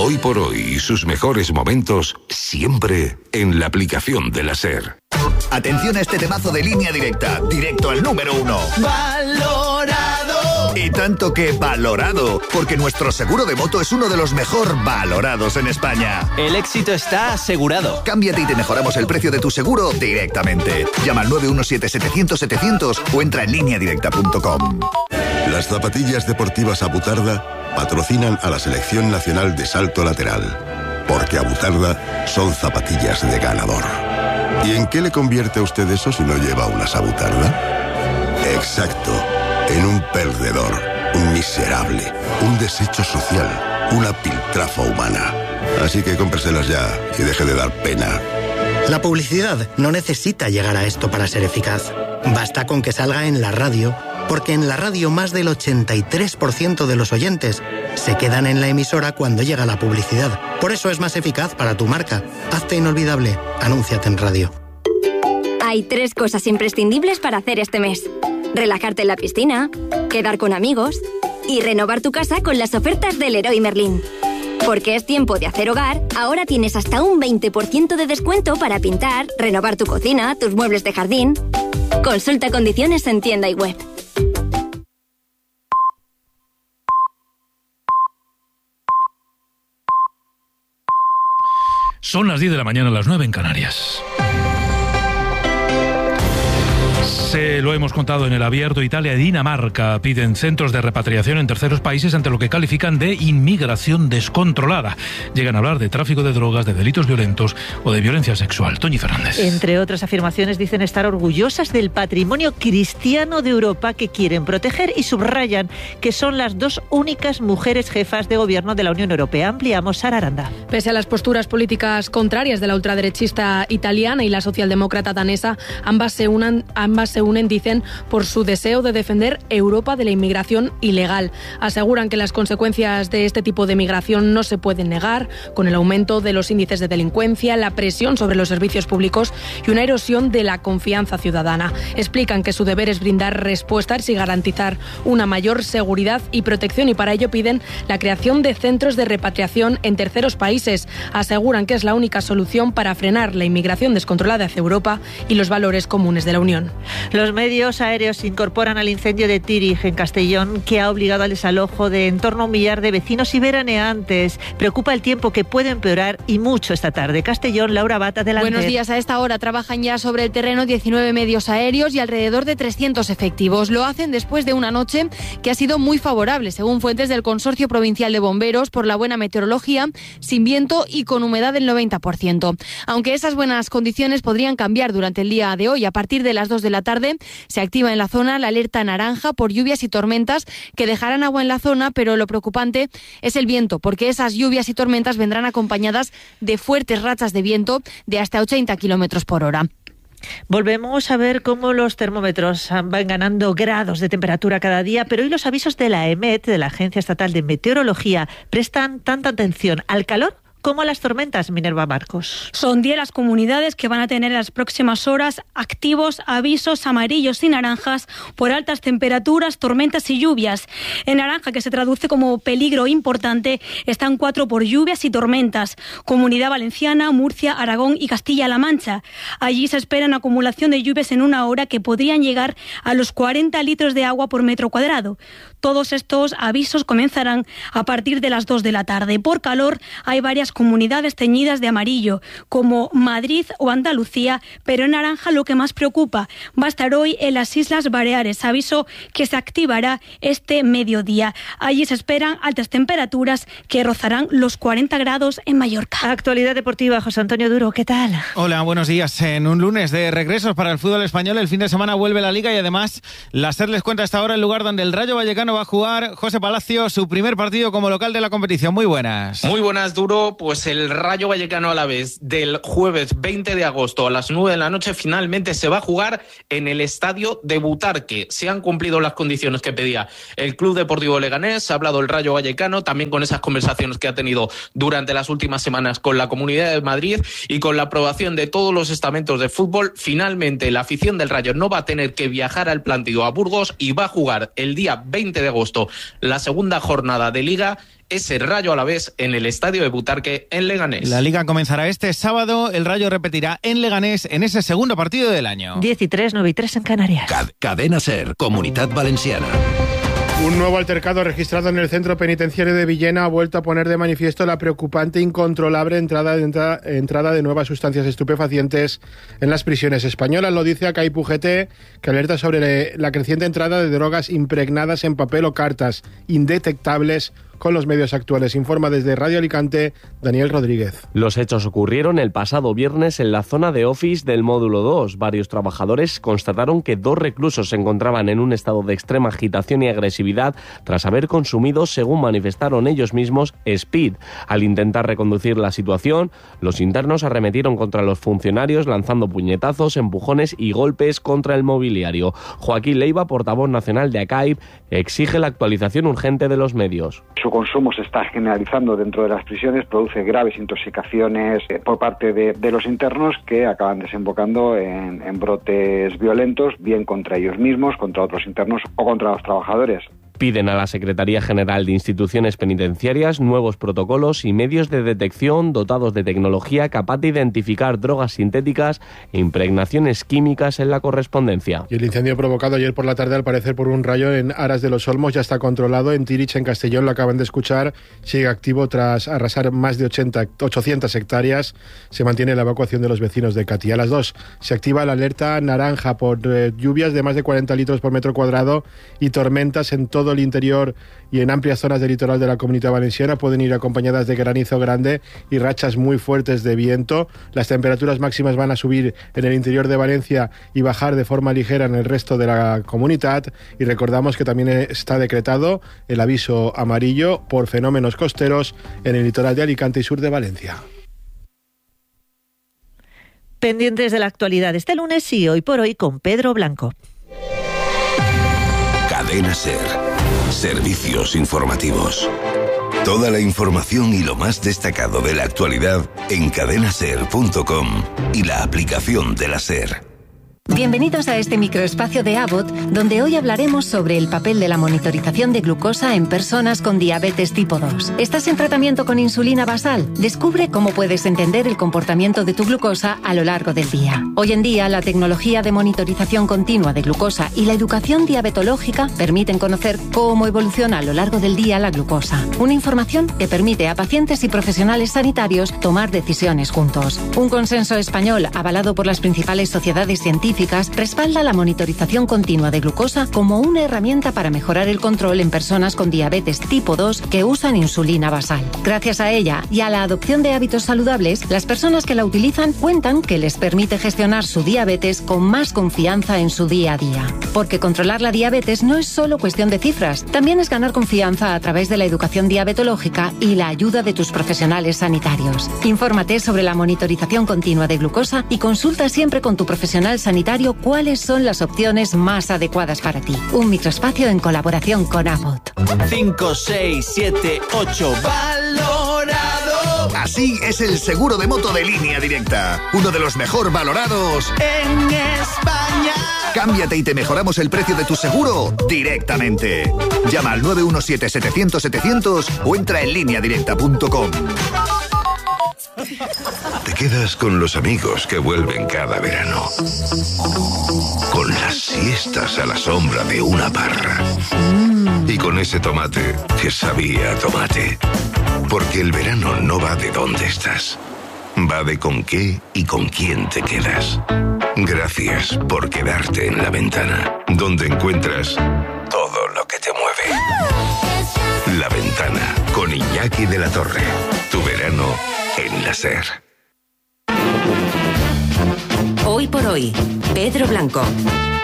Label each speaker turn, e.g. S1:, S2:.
S1: Hoy por hoy y sus mejores momentos siempre en la aplicación de la SER.
S2: Atención a este temazo de Línea Directa, directo al número 1. ¡Valorado! Y tanto que valorado, porque nuestro seguro de moto es uno de los mejor valorados en España.
S3: El éxito está asegurado.
S2: Cámbiate y te mejoramos el precio de tu seguro directamente. Llama al 917-700-700 o entra en lineadirecta.com.
S4: Las zapatillas deportivas Abutarda patrocinan a la Selección Nacional de Salto Lateral, porque Abutarda son zapatillas de ganador. ¿Y en qué le convierte a usted eso si no lleva unas Abutarda? Exacto, en un perdedor, un miserable, un desecho social, una piltrafa humana. Así que cómpreselas ya y deje de dar pena.
S5: La publicidad no necesita llegar a esto para ser eficaz. Basta con que salga en la radio, porque en la radio más del 83% de los oyentes se quedan en la emisora cuando llega la publicidad. Por eso es más eficaz para tu marca. Hazte inolvidable. Anúnciate en radio.
S6: Hay 3 cosas imprescindibles para hacer este mes: relajarte en la piscina, quedar con amigos y renovar tu casa con las ofertas del Leroy Merlin. Porque es tiempo de hacer hogar, ahora tienes hasta un 20% de descuento para pintar, renovar tu cocina, tus muebles de jardín. Consulta condiciones en tienda y web.
S7: Son las 10 de la mañana, las 9 en Canarias. Se lo hemos contado en el Abierto. Italia y Dinamarca piden centros de repatriación en terceros países ante lo que califican de inmigración descontrolada. Llegan a hablar de tráfico de drogas, de delitos violentos o de violencia sexual. Toñi Fernández.
S8: Entre otras afirmaciones, dicen estar orgullosas del patrimonio cristiano de Europa que quieren proteger y subrayan que son las 2 únicas mujeres jefas de gobierno de la Unión Europea. Ampliamos, Sara Aranda.
S9: Pese a las posturas políticas contrarias de la ultraderechista italiana y la socialdemócrata danesa, ambas se unen, dicen, por su deseo de defender Europa de la inmigración ilegal. Aseguran que las consecuencias de este tipo de migración no se pueden negar, con el aumento de los índices de delincuencia, la presión sobre los servicios públicos y una erosión de la confianza ciudadana. Explican que su deber es brindar respuestas y garantizar una mayor seguridad y protección, y para ello piden la creación de centros de repatriación en terceros países. Aseguran que es la única solución para frenar la inmigración descontrolada hacia Europa y los valores comunes de la Unión.
S8: Los medios aéreos se incorporan al incendio de Tírig, en Castellón, que ha obligado al desalojo de en torno a 1 millar de vecinos y veraneantes. Preocupa el tiempo, que puede empeorar y mucho esta tarde. Castellón, Laura Bata, adelante.
S10: Buenos días. A esta hora trabajan ya sobre el terreno 19 medios aéreos y alrededor de 300 efectivos. Lo hacen después de una noche que ha sido muy favorable, según fuentes del Consorcio Provincial de Bomberos, por la buena meteorología, sin viento y con humedad del 90%. Aunque esas buenas condiciones podrían cambiar durante el día de hoy. A partir de las 2 de la tarde se activa en la zona la alerta naranja por lluvias y tormentas que dejarán agua en la zona, pero lo preocupante es el viento, porque esas lluvias y tormentas vendrán acompañadas de fuertes rachas de viento de hasta 80 kilómetros por hora.
S8: Volvemos a ver cómo los termómetros van ganando grados de temperatura cada día, pero hoy los avisos de la EMET, de la Agencia Estatal de Meteorología, prestan tanta atención al calor como a las tormentas. Minerva Marcos.
S11: Son 10 las comunidades que van a tener en las próximas horas activos avisos amarillos y naranjas por altas temperaturas, tormentas y lluvias. En naranja, que se traduce como peligro importante, están 4 por lluvias y tormentas: Comunidad Valenciana, Murcia, Aragón y Castilla-La Mancha. Allí se esperan acumulación de lluvias en una hora que podrían llegar a los 40 litros de agua por metro cuadrado. Todos estos avisos comenzarán a partir de las 2 de la tarde. Por calor hay varias comunidades teñidas de amarillo, como Madrid o Andalucía, pero en naranja lo que más preocupa va a estar hoy en las Islas Baleares, aviso que se activará este mediodía. Allí se esperan altas temperaturas que rozarán los 40 grados en Mallorca.
S8: Actualidad deportiva, José Antonio Duro, ¿qué tal?
S12: Hola, buenos días. En un lunes de regresos para el fútbol español, el fin de semana vuelve la Liga y además la SER les cuenta hasta ahora el lugar donde el Rayo Vallecano va a jugar, José Palacio, su primer partido como local de la competición. Muy buenas.
S13: Muy buenas, Duro. Pues el Rayo Vallecano Alavés del jueves 20 de agosto a las 9 de la noche finalmente se va a jugar en el estadio de Butarque. Se han cumplido las condiciones que pedía el Club Deportivo Leganés, ha hablado el Rayo Vallecano, también con esas conversaciones que ha tenido durante las últimas semanas con la Comunidad de Madrid y con la aprobación de todos los estamentos de fútbol. Finalmente la afición del Rayo no va a tener que viajar al Plántido a Burgos y va a jugar el día 20 de agosto la segunda jornada de Liga ese Rayo Alavés en el estadio de Butarque en Leganés.
S12: La Liga comenzará este sábado, el Rayo repetirá en Leganés en ese segundo partido del año.
S8: 10:03, 9:03 en Canarias.
S1: Cadena SER, Comunitat Valenciana.
S14: Un nuevo altercado registrado en el centro penitenciario de Villena ha vuelto a poner de manifiesto la preocupante e incontrolable entrada de nuevas sustancias estupefacientes en las prisiones españolas. Lo dice Acai Pugete, que alerta sobre la creciente entrada de drogas impregnadas en papel o cartas, indetectables con los medios actuales. Informa desde Radio Alicante Daniel Rodríguez.
S15: Los hechos ocurrieron el pasado viernes en la zona de office del módulo 2. Varios trabajadores constataron que 2 reclusos se encontraban en un estado de extrema agitación y agresividad tras haber consumido, según manifestaron ellos mismos, speed. Al intentar reconducir la situación, los internos arremetieron contra los funcionarios lanzando puñetazos, empujones y golpes contra el mobiliario. Joaquín Leiva, portavoz nacional de ACAIP, exige la actualización urgente de los medios.
S16: Su consumo se está generalizando dentro de las prisiones, produce graves intoxicaciones por parte de los internos que acaban desembocando en brotes violentos, bien contra ellos mismos, contra otros internos o contra los trabajadores.
S15: Piden a la Secretaría General de Instituciones Penitenciarias nuevos protocolos y medios de detección dotados de tecnología capaz de identificar drogas sintéticas e impregnaciones químicas en la correspondencia.
S14: Y el incendio provocado ayer por la tarde, al parecer por un rayo en Aras de los Olmos, ya está controlado. En Tirich, en Castellón, lo acaban de escuchar, sigue activo tras arrasar más de 800 hectáreas. Se mantiene la evacuación de los vecinos de Catí. A las 2 se activa la alerta naranja por lluvias de más de 40 litros por metro cuadrado y tormentas en todo el interior y en amplias zonas del litoral de la Comunidad Valenciana. Pueden ir acompañadas de granizo grande y rachas muy fuertes de viento. Las temperaturas máximas van a subir en el interior de Valencia y bajar de forma ligera en el resto de la comunidad. Y recordamos que también está decretado el aviso amarillo por fenómenos costeros en el litoral de Alicante y sur de Valencia.
S8: Pendientes de la actualidad este lunes y Hoy por Hoy con Pedro Blanco.
S1: Cadena SER. Servicios informativos. Toda la información y lo más destacado de la actualidad en cadenaser.com y la aplicación de la SER.
S17: Bienvenidos a este microespacio de Abbott, donde hoy hablaremos sobre el papel de la monitorización de glucosa en personas con diabetes tipo 2. ¿Estás en tratamiento con insulina basal? Descubre cómo puedes entender el comportamiento de tu glucosa a lo largo del día. Hoy en día, la tecnología de monitorización continua de glucosa y la educación diabetológica permiten conocer cómo evoluciona a lo largo del día la glucosa. Una información que permite a pacientes y profesionales sanitarios tomar decisiones juntos. Un consenso español avalado por las principales sociedades científicas respalda la monitorización continua de glucosa como una herramienta para mejorar el control en personas con diabetes tipo 2 que usan insulina basal. Gracias a ella y a la adopción de hábitos saludables, las personas que la utilizan cuentan que les permite gestionar su diabetes con más confianza en su día a día. Porque controlar la diabetes no es solo cuestión de cifras, también es ganar confianza a través de la educación diabetológica y la ayuda de tus profesionales sanitarios. Infórmate sobre la monitorización continua de glucosa y consulta siempre con tu profesional sanitario cuáles son las opciones más adecuadas para ti. Un microespacio en colaboración con Abbott.
S3: 5, 6, 7, 8, valorado.
S2: Así es el seguro de moto de Línea Directa. Uno de los mejor valorados
S3: en España.
S2: Cámbiate y te mejoramos el precio de tu seguro directamente. Llama al 917-700-700 o entra en lineadirecta.com.
S1: Te quedas con los amigos que vuelven cada verano. Con las siestas a la sombra de una parra. Y con ese tomate que sabía a tomate. Porque el verano no va de dónde estás. Va de con qué y con quién te quedas. Gracias por quedarte en La Ventana, donde encuentras todo lo que te mueve. La Ventana, con Iñaki de la Torre. Tu verano en la SER.
S17: Hoy por Hoy, Pedro Blanco.